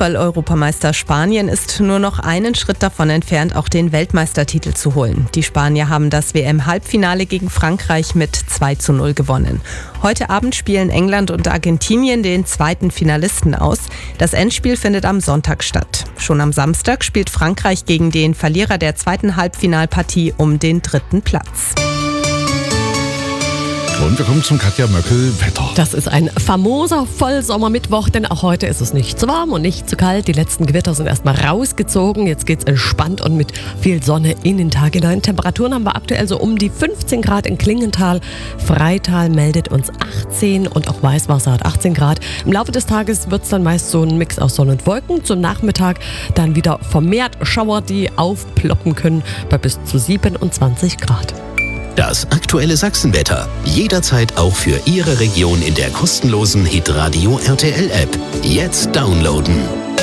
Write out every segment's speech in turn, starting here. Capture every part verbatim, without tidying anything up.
Fußball-Europameister Spanien ist nur noch einen Schritt davon entfernt, auch den Weltmeistertitel zu holen. Die Spanier haben das W M-Halbfinale gegen Frankreich mit zwei zu null gewonnen. Heute Abend spielen England und Argentinien den zweiten Finalisten aus. Das Endspiel findet am Sonntag statt. Schon am Samstag spielt Frankreich gegen den Verlierer der zweiten Halbfinalpartie um den dritten Platz. Und wir kommen zum Katja Möckel-Wetter. Das ist ein famoser Vollsommermittwoch, denn auch heute ist es nicht zu warm und nicht zu kalt. Die letzten Gewitter sind erstmal rausgezogen. Jetzt geht's entspannt und mit viel Sonne in den Tag hinein. Temperaturen haben wir aktuell so um die fünfzehn Grad in Klingenthal. Freital meldet uns achtzehn und auch Weißwasser hat achtzehn Grad. Im Laufe des Tages wird es dann meist so ein Mix aus Sonne und Wolken. Zum Nachmittag dann wieder vermehrt Schauer, die aufploppen können bei bis zu siebenundzwanzig Grad. Das aktuelle Sachsenwetter. Jederzeit auch für Ihre Region in der kostenlosen Hitradio R T L-App. Jetzt downloaden.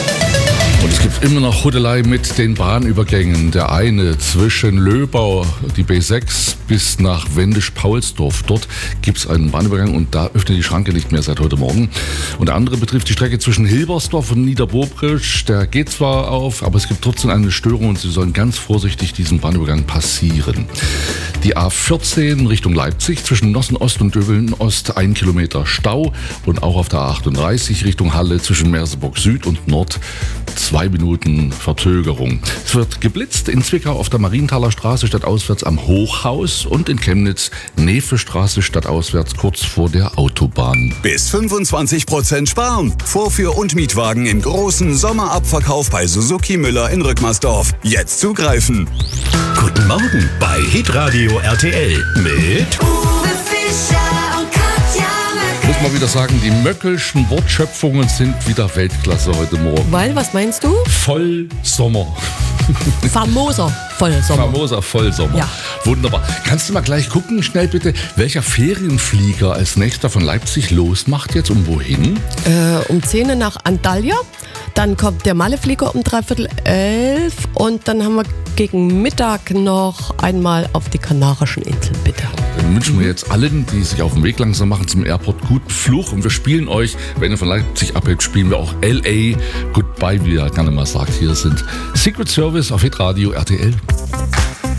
Und es gibt immer noch Hudelei mit den Bahnübergängen. Der eine zwischen Löbau, die B sechs, bis nach Wendisch-Paulsdorf. Dort gibt es einen Bahnübergang und da öffnet die Schranke nicht mehr seit heute Morgen. Und der andere betrifft die Strecke zwischen Hilbersdorf und Niederbobrisch. Der geht zwar auf, aber es gibt trotzdem eine Störung und Sie sollen ganz vorsichtig diesen Bahnübergang passieren. Die A vierzehn Richtung Leipzig zwischen Nossen-Ost und Döbeln-Ost ein Kilometer Stau und auch auf der A achtunddreißig Richtung Halle zwischen Merseburg Süd und Nord zwei Minuten Verzögerung. Es wird geblitzt in Zwickau auf der Marienthaler Straße stadtauswärts am Hochhaus und in Chemnitz Nevestraße stadtauswärts kurz vor der Autobahn. Bis fünfundzwanzig Prozent sparen. Vorführ- und Mietwagen im großen Sommerabverkauf bei Suzuki Müller in Rückmersdorf. Jetzt zugreifen. Guten Morgen bei Hitradio R T L mit Uwe Fischer und Katja Möckel. Muss mal wieder sagen, die Möckelschen Wortschöpfungen sind wieder Weltklasse heute Morgen. Weil, was meinst du? Vollsommer. Famoser Vollsommer. Famoser Vollsommer. Ja. Wunderbar. Kannst du mal gleich gucken, schnell bitte, welcher Ferienflieger als nächster von Leipzig losmacht jetzt und wohin? Äh, um zehn Uhr nach Antalya. Dann kommt der Maleflieger um dreiviertel elf. Und dann haben wir gegen Mittag noch einmal auf die Kanarischen Inseln, bitte. Dann wünschen wir jetzt allen, die sich auf den Weg langsam machen zum Airport, guten Flug. Und wir spielen euch, wenn ihr von Leipzig abhebt, spielen wir auch L A Goodbye, wie ihr gerne mal sagt. Hier sind Secret Service auf Hitradio R T L.